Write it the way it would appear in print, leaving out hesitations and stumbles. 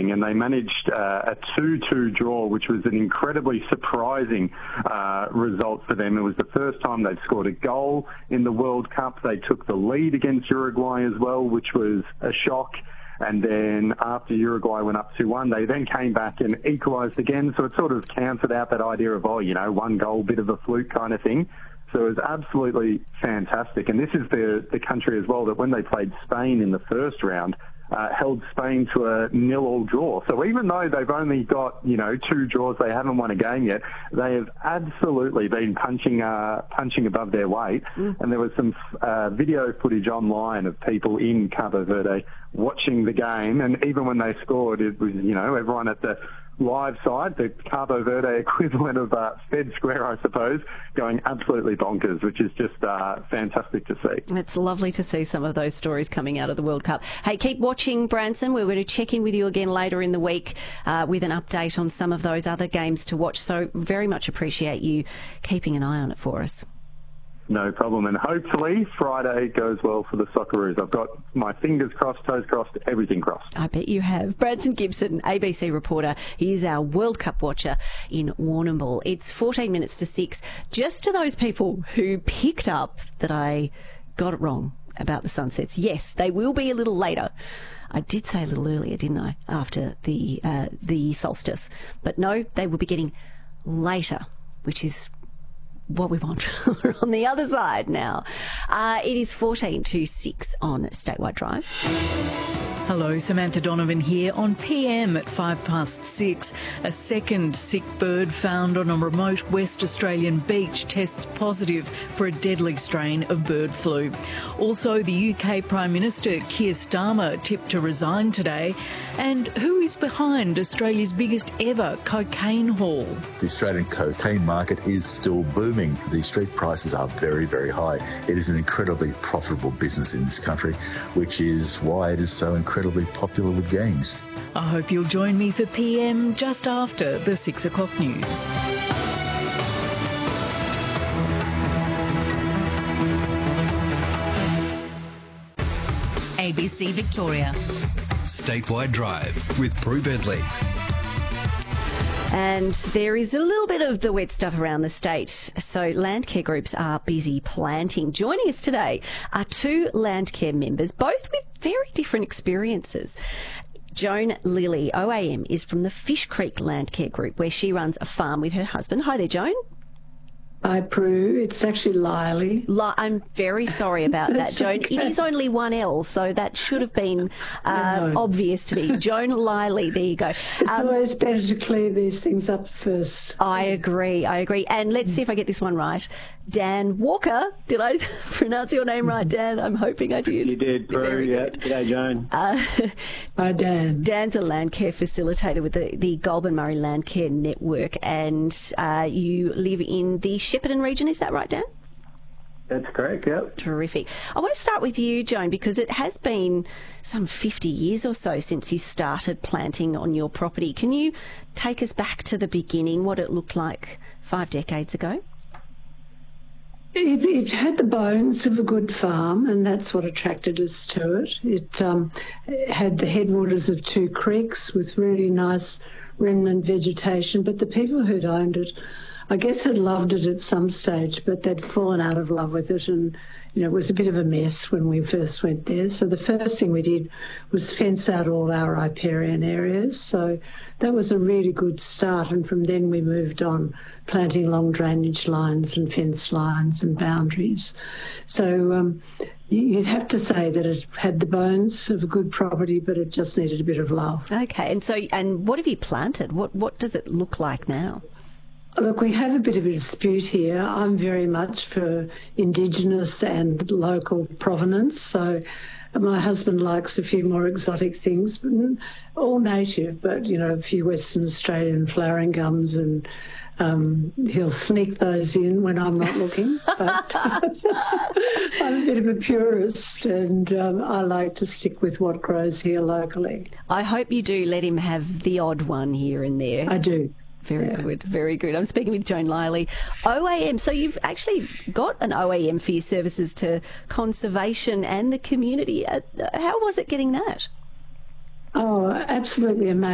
morning, and they managed a 2-2 draw, which was an incredibly surprising result for them. It was the first time they'd scored a goal in the World Cup. They took the lead against Uruguay as well, which was a shock. And then after Uruguay went up 2-1, they then came back and equalised again. So it sort of cancelled out that idea of, one goal, bit of a fluke kind of thing. So it was absolutely fantastic. And this is the country as well that when they played Spain in the first round, held Spain to a 0-0 draw. So even though they've only got, 2 draws, they haven't won a game yet, they have absolutely been punching above their weight. And there was some video footage online of people in Cabo Verde watching the game. And even when they scored, it was, everyone at the live side, the Cabo Verde equivalent of Fed Square, I suppose, going absolutely bonkers, which is just fantastic to see. It's lovely to see some of those stories coming out of the World Cup. Hey, keep watching, Branson. We're going to check in with you again later in the week with an update on some of those other games to watch. So very much appreciate you keeping an eye on it for us. No problem, and hopefully Friday goes well for the Socceroos. I've got my fingers crossed, toes crossed, everything crossed. I bet you have. Branson Gibson, ABC reporter. He is our World Cup watcher in Warrnambool. It's 14 minutes to 6. Just to those people who picked up that I got it wrong about the sunsets. Yes, they will be a little later. I did say a little earlier, didn't I, after the solstice. But no, they will be getting later, which is what we want. We're on the other side now. It is 14 to 6 on Statewide Drive. Hello, Samantha Donovan here on PM at 6:05. A second sick bird found on a remote West Australian beach tests positive for a deadly strain of bird flu. Also, the UK Prime Minister Keir Starmer tipped to resign today. And who is behind Australia's biggest ever cocaine haul? The Australian cocaine market is still booming. The street prices are very, very high. It is an incredibly profitable business in this country, which is why it is so incredibly popular with gangs. I hope you'll join me for PM just after the 6 o'clock news. ABC Victoria. Statewide Drive with Prue Bedley. And there is a little bit of the wet stuff around the state. So Landcare groups are busy planting. Joining us today are 2 Landcare members, both with very different experiences. Joan Lilly, OAM, is from the Fish Creek Landcare Group, where she runs a farm with her husband. Hi there, Joan. Hi, Prue. It's actually Lily. I'm very sorry about that, Joan. Okay. It is only one L, so that should have been obvious to me. Joan Lily, there you go. It's always better to clear these things up first. I agree. And let's see if I get this one right. Dan Walker. Did I pronounce your name right, Dan? I'm hoping I did. You did, Prue. Yeah. G'day, Joan. Hi, Dan. Dan's a Landcare facilitator with the Goulburn Murray Landcare Network, and you live in the Shepparton region. Is that right, Dan? That's correct, yep. Terrific. I want to start with you, Joan, because it has been some 50 years or so since you started planting on your property. Can you take us back to the beginning, what it looked like 5 decades ago? It had the bones of a good farm, and that's what attracted us to it. It had the headwaters of 2 creeks with really nice remnant vegetation, but the people who'd owned it, I guess, had loved it at some stage, but they'd fallen out of love with it, and it was a bit of a mess when we first went there. So the first thing we did was fence out all our riparian areas. So that was a really good start, and from then we moved on, planting long drainage lines and fence lines and boundaries. So you'd have to say that it had the bones of a good property, but it just needed a bit of love. Okay, and what have you planted? What does it look like now? Look, we have a bit of a dispute here. I'm very much for Indigenous and local provenance, so my husband likes a few more exotic things, but all native, but, a few Western Australian flowering gums, and he'll sneak those in when I'm not looking. But I'm a bit of a purist, and I like to stick with what grows here locally. I hope you do let him have the odd one here and there. I do. Very good, very good. I'm speaking with Joan Lily. OAM, so you've actually got an OAM for your services to conservation and the community. How was it getting that? Oh, absolutely amazing.